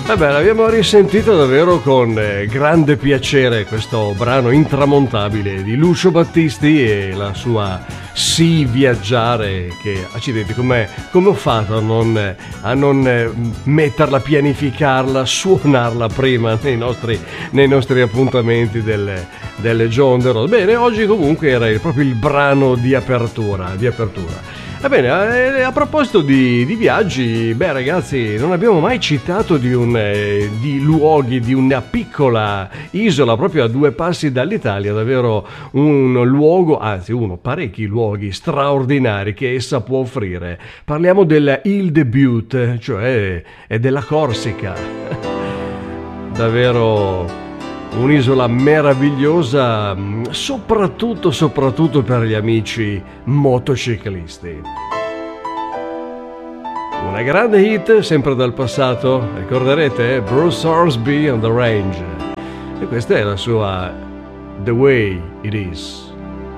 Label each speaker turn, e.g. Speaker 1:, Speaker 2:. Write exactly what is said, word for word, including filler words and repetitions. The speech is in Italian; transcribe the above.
Speaker 1: Vabbè, l'abbiamo risentito davvero con eh, grande piacere questo brano intramontabile di Lucio Battisti e la sua Sì viaggiare, che accidenti, come ho fatto a non, a non eh, metterla, pianificarla, suonarla prima nei nostri, nei nostri appuntamenti delle, delle John the Road. Bene, oggi comunque era proprio il brano di apertura, di apertura. Va bene, eh, a proposito di, di viaggi, beh ragazzi, non abbiamo mai citato di, un, eh, di luoghi, di una piccola isola proprio a due passi dall'Italia, davvero un luogo, anzi uno, parecchi luoghi straordinari che essa può offrire. Parliamo della Île de Bute, cioè è della Corsica. Davvero un'isola meravigliosa, soprattutto, soprattutto per gli amici motociclisti. Una grande hit, sempre dal passato, ricorderete? Bruce Hornsby on the Range. E questa è la sua The Way It Is.